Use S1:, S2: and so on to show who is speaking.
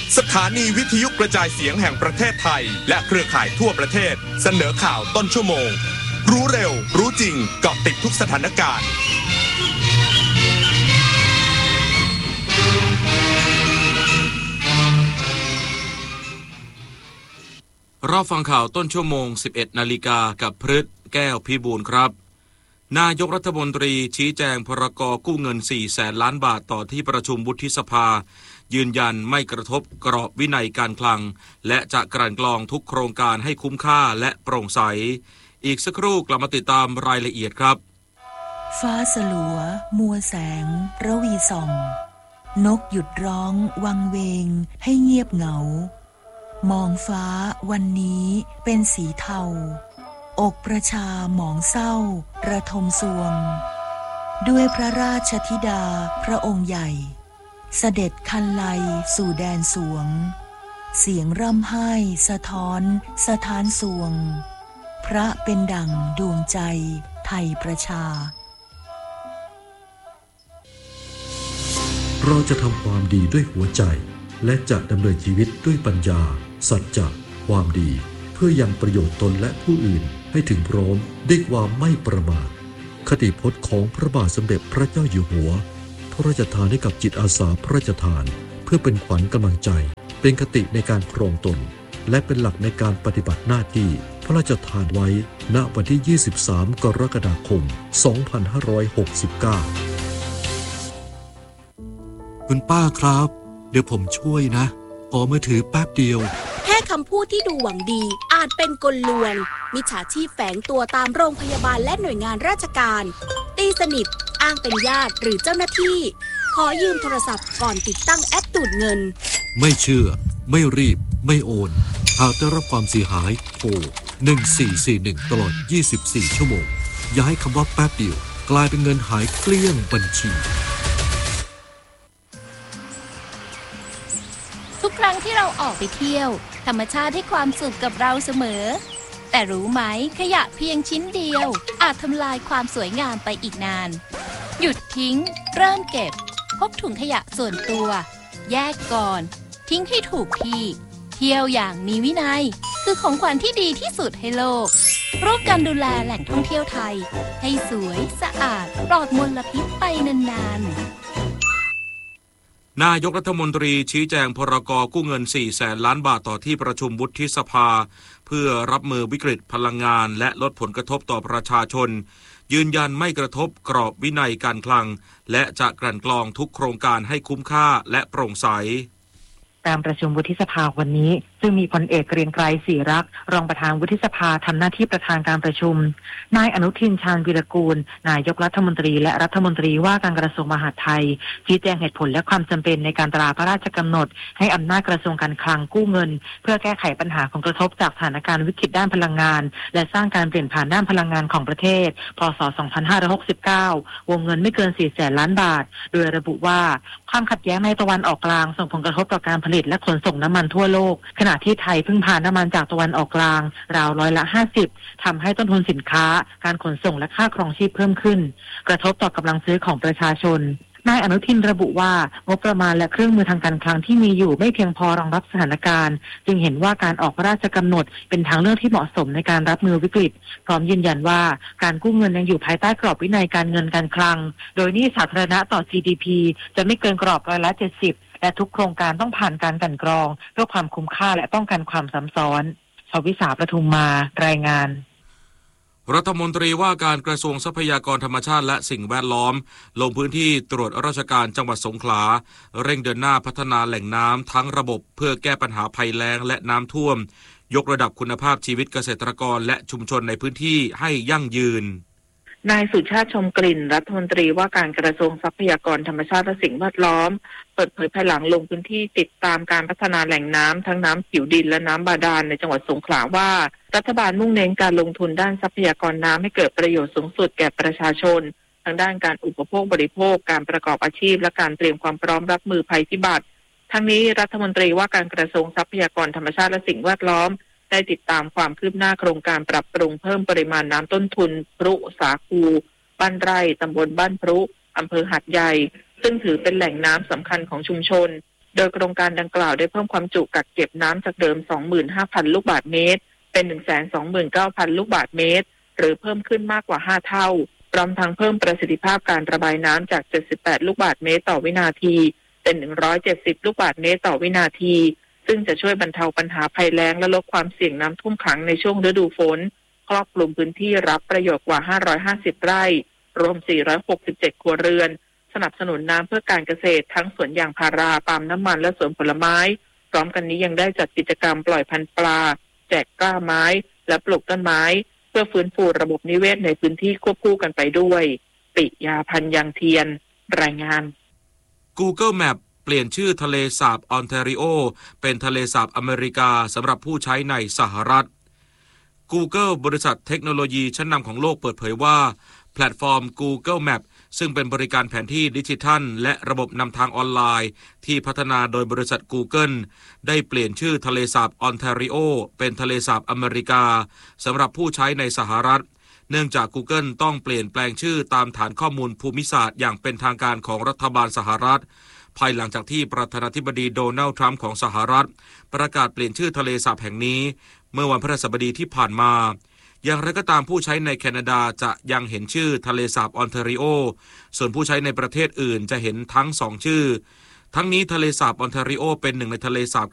S1: สถานีวิทยุกระจายเสียงแห่งประเทศไทยและเครือข่ายทั่วประเทศเสนอข่าวต้นชั่วโมงรู้เร็วรู้จริงเกาะติดทุกสถานการณ์
S2: รอบฟังข่าวต้นชั่วโมง 11 นาฬิกากับพฤทธิ์แก้วพิบูลครับนายกรัฐมนตรีชี้แจงพรก.กู้เงิน 400,000 ล้านบาทต่อที่ประชุมวุฒิสภายืนยันไม่กระทบกรอบวินัยการคลังและจะกลั่นกรองทุกโครงการให้คุ้มค่าและโปร่งใสอีกสักครู่กลับมาติดตามรายละเอียดครับ
S3: ฟ้าสลัวมัวแสงระวีส่องนกหยุดร้องวังเวงให้เงียบเหงามองฟ้าวันนี้เป็นสีเทาอกประชาหมองเศร้าระทมสวงด้วยพระราชธิดาพระองค์ใหญ่เสด็จคันไลสู่แดนสวงเสียงร่ำไห้สะท้อนสถานสวงพระเป็นดั่งดวงใจไทยประชา
S4: เราจะทำความดีด้วยหัวใจและจะดำเนินชีวิตด้วยปัญญาสัจจะความดีเพื่อยังประโยชน์ตนและผู้อื่นให้ถึงพร้อมด้วยความไม่ประมาทคติพจน์ของพระบาทสมเด็จพระเจ้าอยู่หัวพระราชทานให้กับจิตอาสาพระราชทานเพื่อเป็นขวัญกำลังใจเป็นคติในการครองตนและเป็นหลักในการปฏิบัติหน้าที่พระราชทานไว้ณวันที่ 23 กรกฎาคม 2569 คุณป้าครับเดี๋ยวผมช่วยนะขอมือถือแป๊บเดียว
S5: แค่คำพูดที่ดูหวังดีอาจเป็นกลลวงมิจฉาชีพแฝงตัวตามโรงพยาบาลและหน่วยงานราชการตีสนิทอ้างเป็นญาติหรือเจ้าหน้าที่ขอยืมโทรศัพท์ก่อนติดตั้งแอปดูดเงิน
S4: ไม่เชื่อไม่รีบไม่โอนหากได้รับความเสียหายโทร1441ตลอด24ชั่วโมงอย่าให้คำว่าแป๊บเดียวกลายเป็นเงินหายเกลี้ยงบัญชี
S6: ทุกครั้งที่เราออกไปเที่ยวธรรมชาติให้ความสุขกับเราเสมอแต่รู้ไหมขยะเพียงชิ้นเดียวอาจทำลายความสวยงามไปอีกนานหยุดทิ้งเริ่มเก็บพกถุงขยะส่วนตัวแยกก่อนทิ้งให้ถูกที่เที่ยวอย่างมีวินัยคือของขวัญที่ดีที่สุดให้โลกร่วมกันดูแลแหล่งท่องเที่ยวไทยให้สวยสะอาดปลอดมลพิษไปนานๆ
S2: นายกรัฐมนตรีชี้แจงพรก.กู้เงิน 400,000 ล้านบาทต่อที่ประชุมวุฒิสภาเพื่อรับมือวิกฤตพลังงานและลดผลกระทบต่อประชาชนยืนยันไม่กระทบกรอบวินัยการคลังและจะกลั่นกรองทุกโครงการให้คุ้มค่าและโปร่งใส
S7: การประชุมวุฒิสภาวันนี้ซึ่งมีพลเอกเกรียงไกรศรีรักษ์รองประธานวุฒิสภาทำหน้าที่ประธานการประชุมนายอนุทินชาญวีรกูลนายกรัฐมนตรีและรัฐมนตรีว่าการกระทรวงมหาดไทยชี้แจงเหตุผลและความจำเป็นในการตราพระราชกำหนดให้อำนาจกระทรวงการคลังกู้เงินเพื่อแก้ไขปัญหาผลกระทบจากสถานการณ์วิกฤตด้านพลังงานและสร้างการเปลี่ยนผ่านด้านพลังงานของประเทศพ.ศ. 2569วงเงินไม่เกิน 400,000 ล้านบาทโดยระบุว่าความขัดแย้งในตะวันออกกลางส่งผลกระทบต่อการผลิตและขนส่งน้ำมันทั่วโลกขณะที่ไทยพึ่งพาน้ำมันจากตะวันออกกลางราว50%ทำให้ต้นทุนสินค้าการขนส่งและค่าครองชีพเพิ่มขึ้นกระทบต่อกำลังซื้อของประชาชนนายอนุทินระบุว่างบประมาณและเครื่องมือทางการคลังที่มีอยู่ไม่เพียงพอรองรับสถานการณ์จึงเห็นว่าการออกพระราชกำหนดเป็นทางเลือกที่เหมาะสมในการรับมือวิกฤตพร้อมยืนยันว่าการกู้เงินยังอยู่ภายใต้กรอบวินัยการเงินการคลังโดยหนี้สาธารณะต่อ GDP จะไม่เกินกรอบ70%และทุกโครงการต้องผ่านการกลั่นกรองเพื่อความคุ้มค่าและป้องกันความซ้ำซ้อนชวิสาประทุมมารายงาน
S2: รัฐมนตรีว่าการกระทรวงทรัพยากรธรรมชาติและสิ่งแวดล้อมลงพื้นที่ตรวจราชการจังหวัดสงขลาเร่งเดินหน้าพัฒนาแหล่งน้ำทั้งระบบเพื่อแก้ปัญหาภัยแล้งและน้ำท่วมยกระดับคุณภาพชีวิตเกษตรกรและชุมชนในพื้นที่ให้ยั่งยืน
S7: นายสุชาติชมกลิ่นรัฐมนตรีว่าการกระทรวงทรัพยากรธรรมชาติและสิ่งแวดล้อมเปิดเผยภายหลังลงพื้นที่ติดตามการพัฒนาแหล่งน้ำทั้งน้ำผิวดินและน้ำบาดาลในจังหวัดสงขลาว่ารัฐบาลมุ่งเน้นการลงทุนด้านทรัพยากรน้ำให้เกิดประโยชน์สูงสุดแก่ประชาชนทั้งด้านการอุปโภคบริโภคการประกอบอาชีพและการเตรียมความพร้อมรับมือภัยพิบัติทั้งนี้รัฐมนตรีว่าการกระทรวงทรัพยากรธรรมชาติและสิ่งแวดล้อมได้ติดตามความคืบหน้าโครงการปรับปรุงเพิ่มปริมาณน้ำต้นทุนพรุสาคูบ้านไร่ตำบลบ้านพรุอำเภอหาดใหญ่ซึ่งถือเป็นแหล่งน้ำสำคัญของชุมชน
S8: โดยโครงการดังกล่าวได้เพิ่มความจุกักเก็บน้ำจากเดิม 25,000 ลูกบาศก์เมตรเป็น 129,000 ลูกบาศก์เมตรหรือเพิ่มขึ้นมากกว่า5เท่าพร้อมทั้งเพิ่มประสิทธิภาพการระบายน้ำจาก78ลูกบาศก์เมตรต่อวินาทีเป็น170ลูกบาศก์เมตรต่อวินาทีซึ่งจะช่วยบรรเทาปัญหาภัยแล้งและลดความเสี่ยงน้ำท่วมขังในช่วงฤดูฝนครอบคลุมพื้นที่รับประโยชน์กว่า550ไร่รวม467ครัวเรือนสนับสนุนน้ำเพื่อการเกษตรทั้งสวนยางพาราปาล์มน้ำมันและสวนผลไม้พร้อมกันนี้ยังได้จัดกิจกรรมปล่อยพันธุ์ปลาแจกกล้าไม้และปลูกต้นไม้เพื่อฟื้นฟูระบบนิเวศในพื้นที่ควบคู่กันไปด้วยปิยาพันธ์ยังเทียนรายงาน
S2: Google Map เปลี่ยนชื่อทะเลสาบออนแทริโอเป็นทะเลสาบอเมริกาสำหรับผู้ใช้ในสหรัฐ Google บริษัทเทคโนโลยีชั้นนำของโลกเปิดเผยว่าแพลตฟอร์ม Google Map ซึ่งเป็นบริการแผนที่ดิจิทัลและระบบนำทางออนไลน์ที่พัฒนาโดยบริษัท Google ได้เปลี่ยนชื่อทะเลสาบออนแทริโอเป็นทะเลสาบอเมริกาสำหรับผู้ใช้ในสหรัฐเนื่องจาก Google ต้องเปลี่ยนแปลงชื่อตามฐานข้อมูลภูมิศาสตร์อย่างเป็นทางการของรัฐบาลสหรัฐภายหลังจากที่ประธานาธิบดีโดนัลด์ทรัมป์ของสหรัฐประกาศเปลี่ยนชื่อทะเลสาบแห่งนี้เมื่อวันพฤหัสบดีที่ผ่านมาอย่างไรก็ตามผู้ใช้ในแคนาดาจะยังเห็นชื่อทะเลสาบออนแทริโอส่วนผู้ใช้ในประเทศอื่นจะเห็นทั้ง2ชื่อทั้งนี้ทะเลสาบออนแทริโอเป็นหนึ่งในทะเลสาบ